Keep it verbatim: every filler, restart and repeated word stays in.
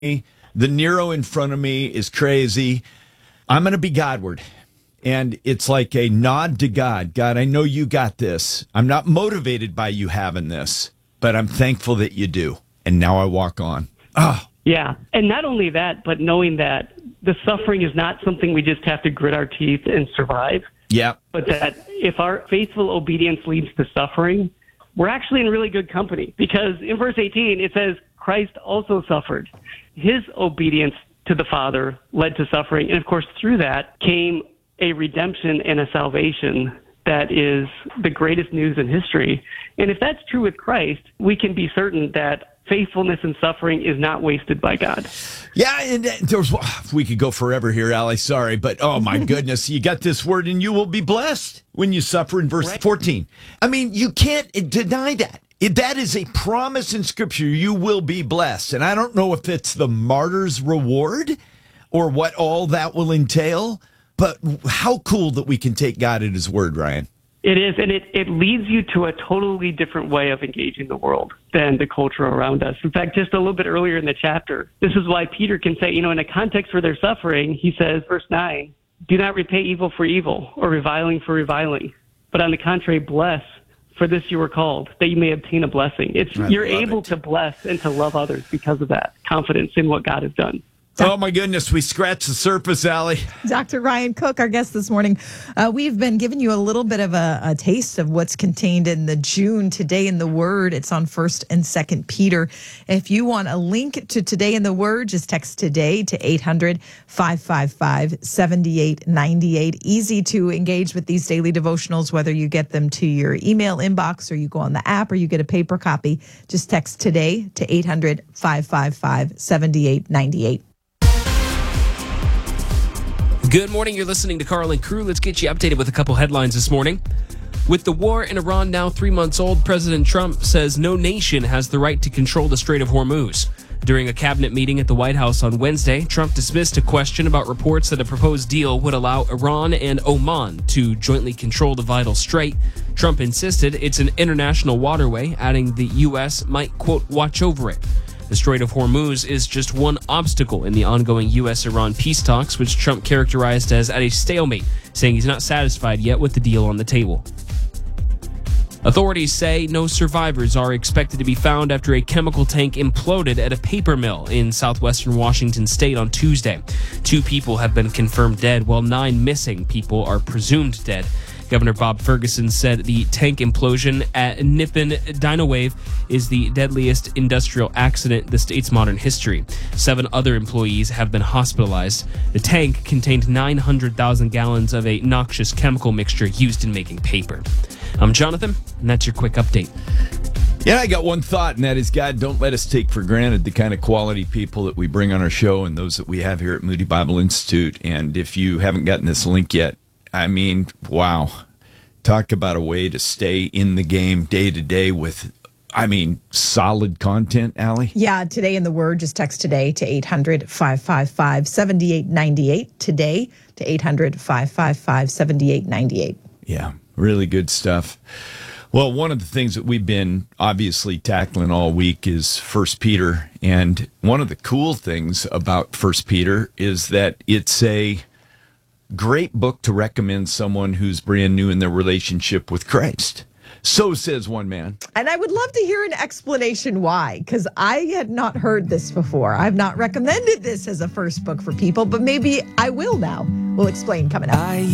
The Nero in front of me is crazy. I'm going to be Godward. And it's like a nod to God. God, I know you got this. I'm not motivated by you having this, but I'm thankful that you do. And now I walk on. Oh. Yeah. And not only that, but knowing that the suffering is not something we just have to grit our teeth and survive. Yeah. But that if our faithful obedience leads to suffering, we're actually in really good company. Because in verse eighteen, it says, Christ also suffered. His obedience to the Father led to suffering. And of course, through that came a redemption and a salvation that is the greatest news in history. And if that's true with Christ, we can be certain that faithfulness and suffering is not wasted by God. Yeah, and there's we could go forever here, Allie. Sorry, but oh my goodness, you got this word, and you will be blessed when you suffer in verse right. fourteen. I mean, you can't deny that. It, that is a promise in Scripture. You will be blessed, and I don't know if it's the martyr's reward or what all that will entail. But how cool that we can take God at his word, Ryan. It is, and it, it leads you to a totally different way of engaging the world than the culture around us. In fact, just a little bit earlier in the chapter, this is why Peter can say, you know, in a context where they're suffering, he says, verse nine, do not repay evil for evil or reviling for reviling, but on the contrary, bless, for this you were called, that you may obtain a blessing. It's I You're able it. to bless and to love others because of that confidence in what God has done. Oh, my goodness. We scratched the surface, Allie. Doctor Ryan Cook, our guest this morning. Uh, we've been giving you a little bit of a, a taste of what's contained in the June Today in the Word. It's on First and Second Peter. If you want a link to Today in the Word, just text today to eight hundred, five five five, seven eight nine eight. Easy to engage with these daily devotionals, whether you get them to your email inbox or you go on the app or you get a paper copy. Just text today to eight hundred, five five five, seven eight nine eight. Good morning. You're listening to Carl and Crew. Let's get you updated with a couple headlines this morning. With the war in Iran now three months old, President Trump says no nation has the right to control the Strait of Hormuz. During a cabinet meeting at the White House on Wednesday, Trump dismissed a question about reports that a proposed deal would allow Iran and Oman to jointly control the vital strait. Trump insisted it's an international waterway, adding the U S might, quote, watch over it. The Strait of Hormuz is just one obstacle in the ongoing U S Iran peace talks, which Trump characterized as at a stalemate, saying he's not satisfied yet with the deal on the table. Authorities say no survivors are expected to be found after a chemical tank imploded at a paper mill in southwestern Washington state on Tuesday. Two people have been confirmed dead, while nine missing people are presumed dead. Governor Bob Ferguson said the tank implosion at Nippon Dynawave is the deadliest industrial accident in the state's modern history. Seven other employees have been hospitalized. The tank contained nine hundred thousand gallons of a noxious chemical mixture used in making paper. I'm Jonathan, and that's your quick update. Yeah, I got one thought, and that is, God, don't let us take for granted the kind of quality people that we bring on our show and those that we have here at Moody Bible Institute. And if you haven't gotten this link yet, I mean, wow. Talk about a way to stay in the game day to day with, I mean, solid content, Allie. Yeah, Today in the Word, just text today to eight hundred, five five five, seven eight nine eight. Today to eight hundred, five five five, seven eight nine eight. Yeah, really good stuff. Well, one of the things that we've been obviously tackling all week is First Peter. And one of the cool things about First Peter is that it's a great book to recommend someone who's brand new in their relationship with Christ. So says one man. And I would love to hear an explanation why, because I had not heard this before. I've not recommended this as a first book for people, but maybe I will now. We'll explain coming up.